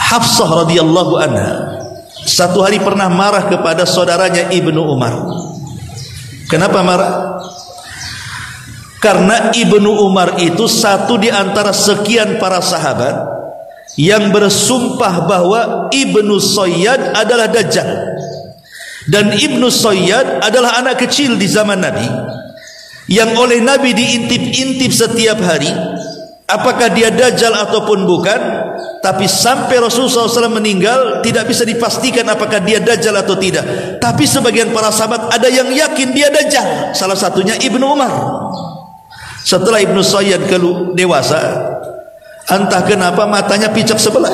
Hafsah radhiyallahu anha satu hari pernah marah kepada saudaranya Ibnu Umar. Kenapa marah? Karena Ibnu Umar itu satu di antara sekian para sahabat yang bersumpah bahwa Ibnu Sayyad adalah Dajjal. Dan Ibnu Sayyad adalah anak kecil di zaman Nabi yang oleh Nabi diintip-intip setiap hari apakah dia Dajjal ataupun bukan. Tapi sampai Rasulullah SAW meninggal tidak bisa dipastikan apakah dia Dajjal atau tidak. Tapi sebagian para sahabat ada yang yakin dia Dajjal, salah satunya Ibnu Umar. Setelah Ibnu Sayyad dewasa, entah kenapa matanya picak sebelah.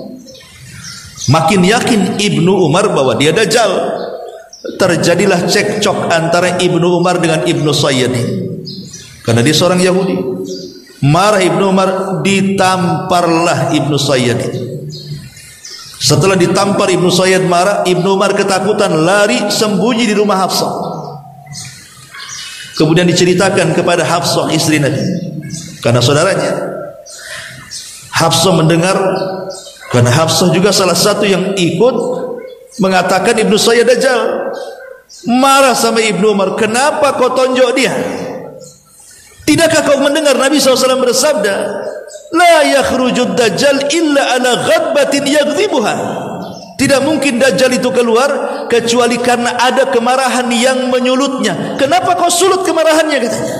Makin yakin Ibnu Umar bahwa dia Dajjal. Terjadilah cekcok antara Ibnu Umar dengan Ibnu Sayyad karena dia seorang Yahudi. Marah Ibnu Umar, ditamparlah Ibnu Sayyad. Setelah ditampar Ibnu Sayyad marah, Ibnu Umar ketakutan, lari sembunyi di rumah Hafsah. Kemudian diceritakan kepada Hafsah istri Nabi karena saudaranya. Hafsah mendengar, karena Hafsah juga salah satu yang ikut mengatakan Ibnu Sayyad Dajjal. Marah sama Ibnu Umar, kenapa kau tonjok dia? Tidakkah kau mendengar Nabi SAW bersabda, la yakhrujud Dajjal illa ala ghadbatin yaghdibuha. Tidak mungkin Dajjal itu keluar kecuali karena ada kemarahan yang menyulutnya. Kenapa kau sulut kemarahannya, katanya.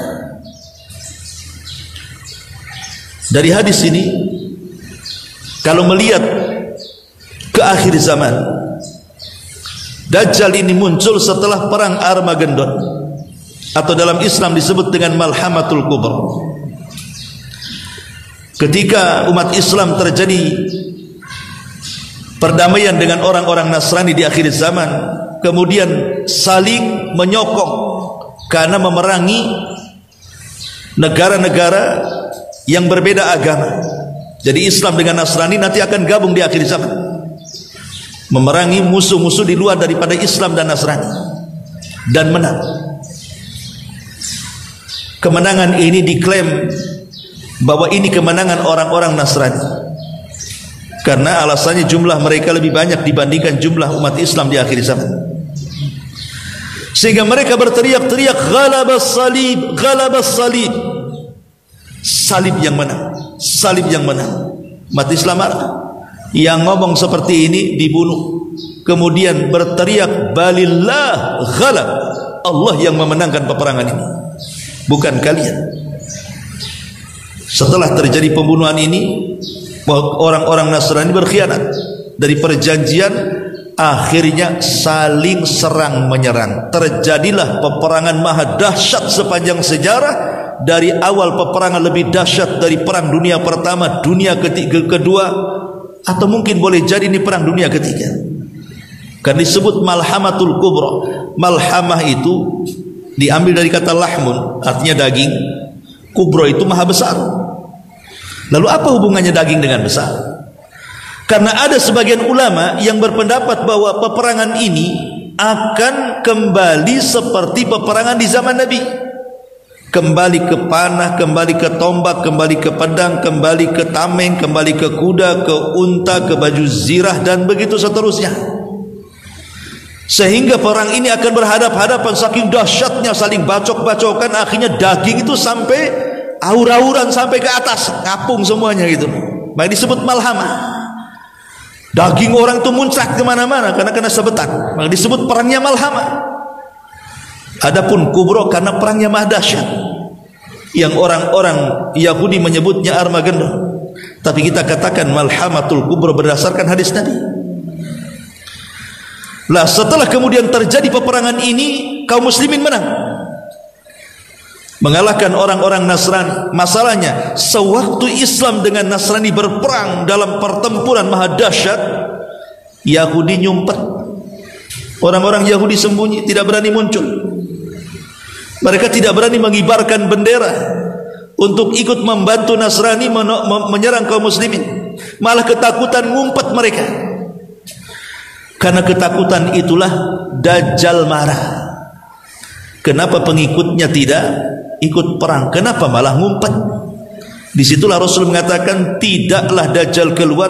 Dari hadis ini, kalau melihat ke akhir zaman, Dajjal ini muncul setelah perang Armageddon, atau dalam Islam disebut dengan Malhamatul Kubra. Ketika umat Islam terjadi perdamaian dengan orang-orang Nasrani di akhir zaman, kemudian saling menyokong karena memerangi negara-negara yang berbeda agama. Jadi Islam dengan Nasrani nanti akan gabung di akhir zaman, memerangi musuh-musuh di luar daripada Islam dan Nasrani, dan menang. Kemenangan ini diklaim bahwa ini kemenangan orang-orang Nasrani karena alasannya jumlah mereka lebih banyak dibandingkan jumlah umat Islam di akhir zaman, sehingga mereka berteriak-teriak ghalabas salib, ghalabas salib. Salib yang menang, salib yang menang. Umat Islam marah. Yang ngomong seperti ini dibunuh. Kemudian berteriak balillah ghalab, Allah yang memenangkan peperangan ini, bukan kalian. Setelah terjadi pembunuhan ini, orang-orang Nasrani berkhianat dari perjanjian, akhirnya saling serang menyerang. Terjadilah peperangan maha dahsyat sepanjang sejarah. Dari awal peperangan lebih dahsyat dari perang dunia pertama, dunia kedua, atau mungkin boleh jadi ini perang dunia ketiga. Karena disebut Malhamatul Kubra. Malhamah itu diambil dari kata lahmun, artinya daging. Kubra itu maha besar. Lalu apa hubungannya daging dengan besar? Karena ada sebagian ulama yang berpendapat bahwa peperangan ini akan kembali seperti peperangan di zaman Nabi. Kembali ke panah, kembali ke tombak, kembali ke pedang, kembali ke tameng, kembali ke kuda, ke unta, ke baju zirah, dan begitu seterusnya. Sehingga perang ini akan berhadap-hadapan, saking dahsyatnya saling bacok-bacokan, akhirnya daging itu sampai aur-auran sampai ke atas, ngapung semuanya gitu. Maka disebut malhamah. Daging orang itu muncrat kemana-mana karena kena sabetan, maka disebut perangnya malhamah. Adapun kubro karena perangnya maha dahsyat, yang orang-orang Yahudi menyebutnya Armageddon, tapi kita katakan Malhamatul Kubra berdasarkan hadis Nabi. Lah setelah kemudian terjadi peperangan ini, kaum muslimin menang, mengalahkan orang-orang Nasrani. Masalahnya sewaktu Islam dengan Nasrani berperang dalam pertempuran maha dahsyat, Yahudi nyumpet. Orang-orang Yahudi sembunyi, tidak berani muncul. Mereka tidak berani mengibarkan bendera untuk ikut membantu Nasrani menyerang kaum muslimin. Malah ketakutan ngumpet mereka. Karena ketakutan itulah Dajjal marah. Kenapa pengikutnya tidak ikut perang? Kenapa malah ngumpet? Disitulah Rasul mengatakan tidaklah Dajjal keluar